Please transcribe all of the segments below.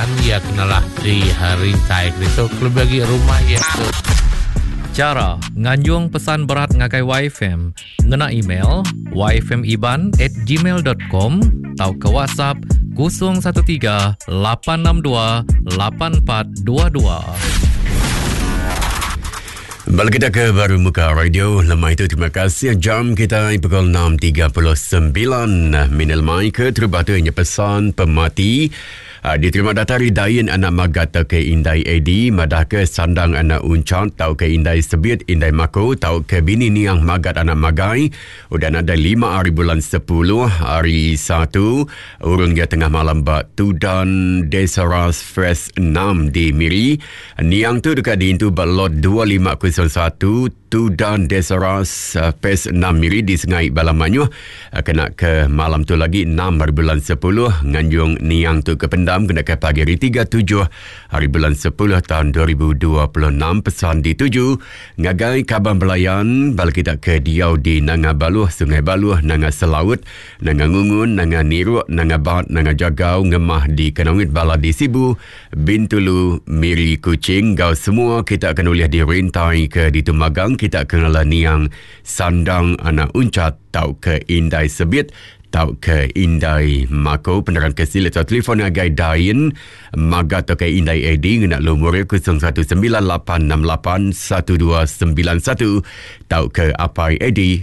ya kenalah di harintai krito kelebagi rumah ya tu. Cara nganjung pesan berat ngagai YFM ngena email yfmiban@gmail.com atau ke WhatsApp 013 862 8422. Balik kita ke Baru Muka Radio. Lemah itu terima kasih. Jam kita pukul 6.39. Minal mai ke terbatunya pesan pemati. Diterima datari Dayan anak magata ke Indai Edi, madah ke sandang anak uncat, tau ke Indai Sebit, Indai Mako, tau ke bini niang magat anak magai. Dan ada 5 hari bulan 10, hari 1, urung dia tengah malam bak Tudan Desaras Fresh 6 di Miri. Niang tu dekat di itu bak lot 2501, Tudan Desaras Fresh 6 Miri di Sengai Balamanyuh. Kena ke malam tu lagi 6 hari bulan 10, nganjung niang tu ke kena ke pagi hari 37 hari bulan 10 tahun 2026. Pesan dituju ngagai Kaban Belayan bal kita ke Diau di Nanga Baluh, Sungai Baluh, Nanga Selaut, Nanga Ngungun, Nanga Niruk, Nanga Bat, Nanga Jagau, Ngemah di Kenawit, Bala di Sibu, Bintulu, Miri, Kuching. Gau semua kita akan uliah di Rintai ke di Tumagang. Kita akan niang sandang anak uncat tau ke Indai Sebit, tau ke Indai Mako. Penerangan kesil atau telefon agai Dayan Magat atau ke Indai Edi ngena lumur 0198681291, tau ke Apai Edi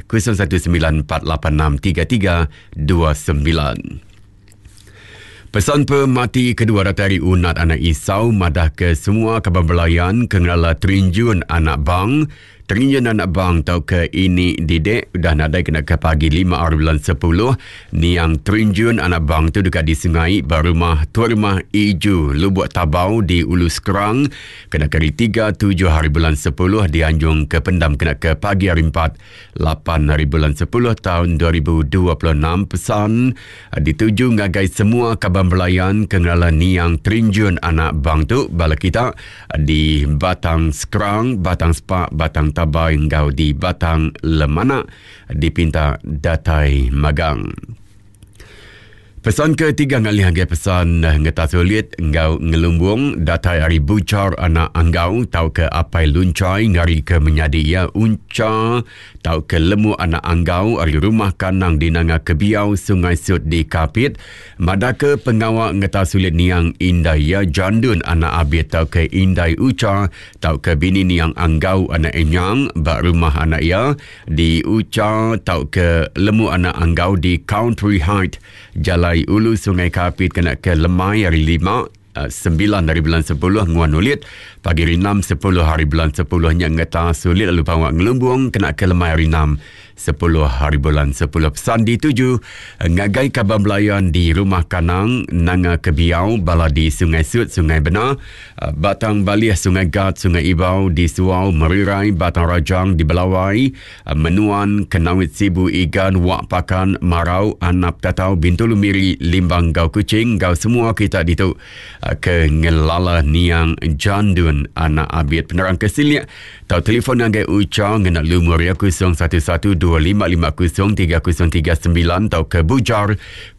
0194863329. Pesan pemati kedua datari unat anak Isau madah ke semua Kaban Belayan kenala Terinjun anak bang. Terinjun anak bang tau ke ini didek dah nadai kena ke pagi 5 hari bulan 10. Niang Terinjun anak bang tu dekat di Sungai Barumah Tuan Rumah Iju Lubuk Tabau di Ulu Sekerang. Kena ke hari 3 7 hari bulan 10 di Anjung ke Pendam kena ke pagi hari 4 8 hari bulan 10 tahun 2026. Pesan dituju ngagai semua Kaban Belayan kenala niang Terinjun anak bang tu bala kita di Batang Sekerang, Batang Sepak, Batang Tabai engkau di Batang Lemana dipinta datai Magang. Pesan ketiga ngali hangai pesan ngeta sulit engkau ngelumbung datai hari bucar anak anggau tau ke apai luncai ngari ke menyadi ya unca tau ke lemu anak anggau hari rumah kanang di Nanga Kebiau Sungai Sut di Kapit. Madake pengawak ngeta sulit niang Indai ya jandun anak abit tau ke Indai Uca tau ke bini niang anggau anak enyang bak rumah anak ya di Uca tau ke lemu anak anggau di Country Height Jalai Ulu Sungai Kapit kena ke Lemai hari 5 9 hari bulan 10 nguan ulit pagi hari 6 10 hari bulan 10 nya ngeta sulit lalu pawak ngelumbung kena ke Lemai hari 6 10 hari bulan 10. Pesan dituju ngagai Kaban Belayan di Rumah Kanang Nanga Kebiau Bala di Sungai Sut Sungai Benar, Batang Balih Sungai Gat Sungai Ibau di Suau Merirai, Batang Rajang di Belawai, Menuan Kenawit Sibu Igan Wak Pakan Marau Anap Tatau Bintulu Miri Limbang Gau Kucing. Gau semua kita ditu ke ngelala niang jandun anak abit. Penerang kesilia tau telefon ngagai Uca ngena lumur ya 011255030339 tau ke Bujar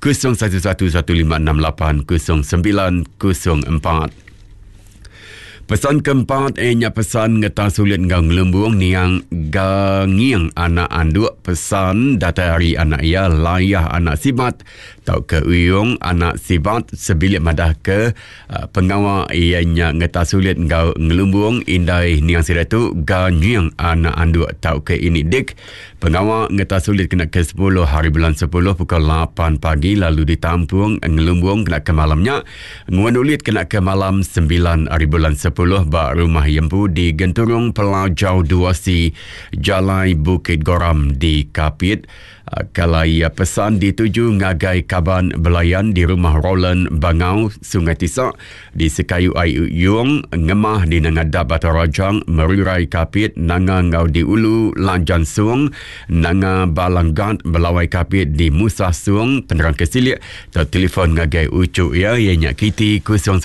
011156800904. Pesan keempat nya pesan ngeta sulit ngau ngelumbung niang gangiang anak anduk. Pesan data hari anak ia layah anak sibat tau ke uyung anak sibat sebilik madah ke pengawal ianya ngeta sulit ngau ngelumbung Indai niang siratu gangiang anak anduk tau ke ini dik. Pengawal ngeta sulit kena ke 10 hari bulan 10 pukul 8 pagi lalu ditampung ngelumbung kena ke malamnya. Nguan ulit kena ke malam 9 hari bulan 10 bak rumah Yempu di Genturung Pelajau 2C Jalai Bukit Goram di Kapit. Kalai pesan dituju ngagai Kaban Belayan di rumah Roland Bangau Sungai Tisak di Sekayu Ayu Yung Ngemah di Nanga Batu Rajang Merirai Kapit Nanga Ngau di Ulu Lanjan Sung Nanga Balanggat Belawai Kapit di Musa Sung. Penerang kesilik atau telefon ngagai ucuk ya ianya Kiti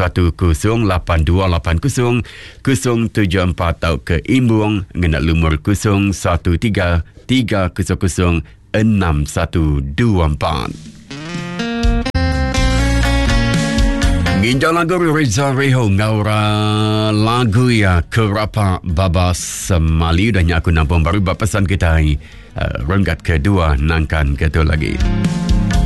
0108280074 atau ke Imbung ngenak lumur 0133006124. Nginjal lagu Reza Reho ngaura lagu ya kerapa babas Mali dan aku nampung baru bapasan kita renggat kedua nangkan ketua lagi.